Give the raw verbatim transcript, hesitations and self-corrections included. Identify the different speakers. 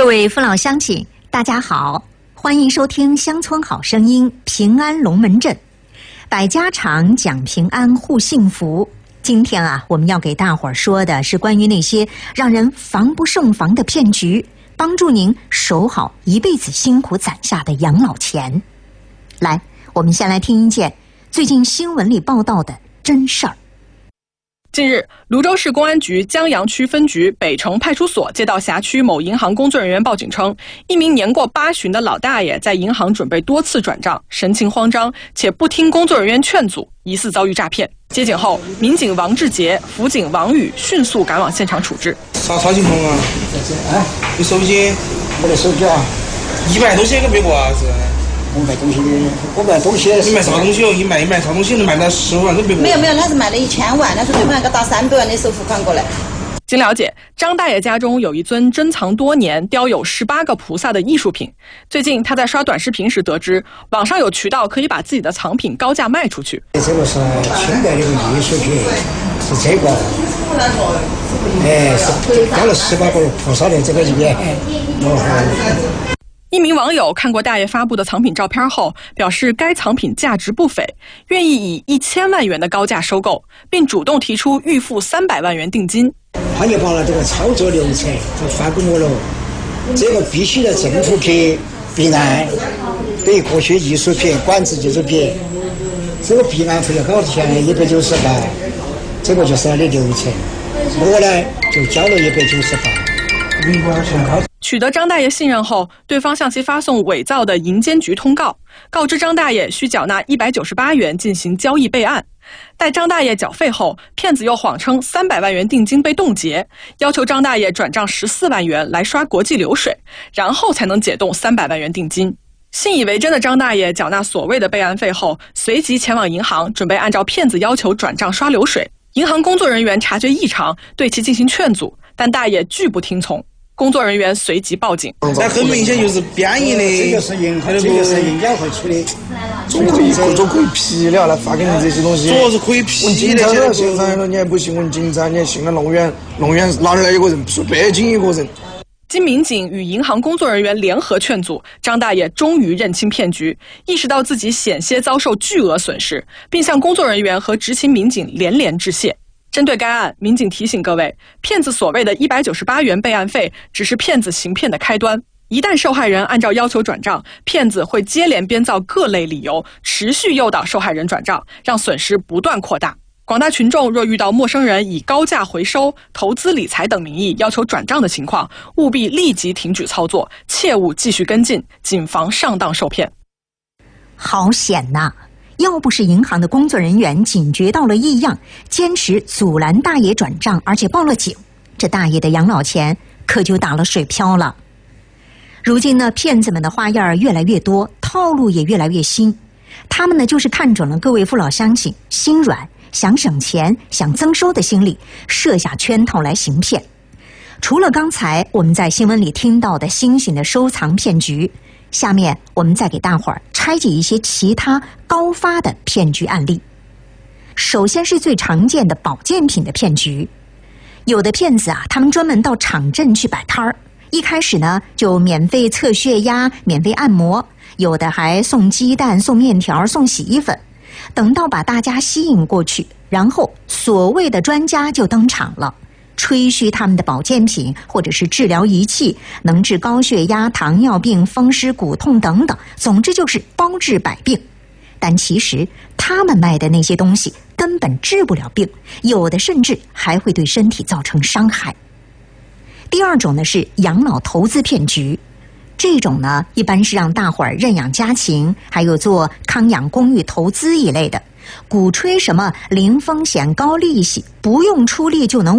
Speaker 1: 各位父老乡亲，大家好，欢迎收听《乡村好声音》平安龙门阵，百家常讲平安护幸福。今天啊，我们要给大伙儿说的是关于那些让人防不胜防的骗局，帮助您守好一辈子辛苦攒下的养老钱。来，我们先来听一件最近新闻里报道的真事儿。
Speaker 2: 近日，泸州市公安局江阳区分局北城派出所接到辖区某银行工作人员报警称，一名年过八旬的老大爷在银行准备多次转账，神情慌张，且不听工作人员劝阻，疑似遭遇诈骗。接警后，民警王志杰、辅警王宇迅速赶往现场处置。
Speaker 3: 啥啥情况啊？
Speaker 4: 哎，
Speaker 3: 你手机？
Speaker 4: 我的手机啊，
Speaker 3: 一百多钱个别个啊是？
Speaker 4: 我卖东西的，我卖东西。
Speaker 3: 你卖啥东西哦？你卖一卖啥东西能卖到十万个别个？
Speaker 5: 没有没有，那是卖了一千万，那是对方那个打三百万的首付款过来。
Speaker 2: 经了解，张大爷家中有一尊珍藏多年、雕有十八个菩萨的艺术品。最近他在刷短视频时得知，网上有渠道可以把自己的藏品高价卖出去。
Speaker 4: 这个是清代的艺术品，是这个，哎，是雕了十八个菩萨的这个也，哦。
Speaker 2: 一名网友看过大爷发布的藏品照片后，表示该藏品价值不菲，愿意以一千万元的高价收购，并主动提出预付三百万元定金。
Speaker 4: 他就把了这个操作流程就发给我了，这个必须的政府批备案，对于过去艺术品、管制艺术品，这个备案费要多少钱？一百九十八，这个就是它的流程。我呢就交了一百九十八，没多少钱。
Speaker 2: 取得张大爷信任后，对方向其发送伪造的银监局通告，告知张大爷需缴纳一百九十八元进行交易备案。待张大爷缴费后，骗子又谎称三百万元定金被冻结，要求张大爷转账十四万元来刷国际流水，然后才能解冻三百万元定金。信以为真的张大爷缴纳所谓的备案费后，随即前往银行，准备按照骗子要求转账刷流水。银行工作人员察觉异常，对其进行劝阻，但大爷拒不听从。工作人员随即报警。
Speaker 3: 那很明显就是编译的，
Speaker 4: 这个是银行，这个是银监会出的，
Speaker 6: 总可以总可以批了来发给你这些东西。
Speaker 3: 主要是可以批的。
Speaker 6: 问警察了，现在了你还不信问警察，你还信了龙源，龙源哪里来一个人？说北京一个人。
Speaker 2: 经民警与银行工作人员联合劝阻，张大爷终于认清骗局，意识到自己险些遭受巨额损失，并向工作人员和执勤民警连连致谢。针对该案，民警提醒各位，骗子所谓的一百九十八元备案费只是骗子行骗的开端。一旦受害人按照要求转账，骗子会接连编造各类理由，持续诱导受害人转账，让损失不断扩大。广大群众若遇到陌生人以高价回收、投资理财等名义要求转账的情况，务必立即停止操作，切勿继续跟进，谨防上当受骗。
Speaker 1: 好险呐！要不是银行的工作人员警觉到了异样，坚持阻拦大爷转账，而且报了警，这大爷的养老钱可就打了水漂了。如今呢，骗子们的花样越来越多，套路也越来越新。他们呢，就是看准了各位父老乡亲心软、想省钱、想增收的心理，设下圈套来行骗。除了刚才我们在新闻里听到的新型的收藏骗局，下面我们再给大伙儿拆解一些其他高发的骗局案例。首先是最常见的保健品的骗局。有的骗子啊，他们专门到场镇去摆摊儿，一开始呢就免费测血压、免费按摩，有的还送鸡蛋、送面条、送洗衣粉。等到把大家吸引过去，然后所谓的专家就登场了，吹嘘他们的保健品或者是治疗仪器能治高血压、糖尿病、风湿骨痛等等，总之就是包治百病。但其实他们卖的那些东西根本治不了病，有的甚至还会对身体造成伤害。第二种呢是养老投资骗局，这种呢一般是让大伙儿认养家禽，还有做康养公寓投资一类的，鼓吹什么零风险高利息，不用出力就能